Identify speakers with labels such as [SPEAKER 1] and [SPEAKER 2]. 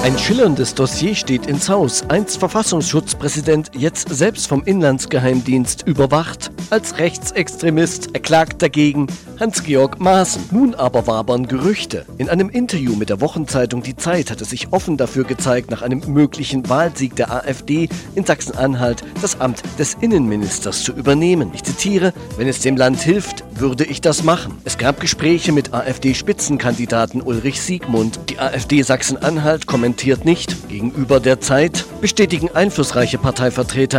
[SPEAKER 1] Ein schillerndes Dossier steht ins Haus. Einst Verfassungsschutzpräsident, jetzt selbst vom Inlandsgeheimdienst überwacht. Als Rechtsextremist, er klagt dagegen Hans-Georg Maaßen. Nun aber wabern Gerüchte. In einem Interview mit der Wochenzeitung Die Zeit hat er sich offen dafür gezeigt, nach einem möglichen Wahlsieg der AfD in Sachsen-Anhalt das Amt des Innenministers zu übernehmen. Ich zitiere: Wenn es dem Land hilft, würde ich das machen. Es gab Gespräche mit AfD-Spitzenkandidaten Ulrich Siegmund. Die AfD Sachsen-Anhalt kommentiert nicht. Gegenüber der Zeit bestätigen einflussreiche Parteivertreter,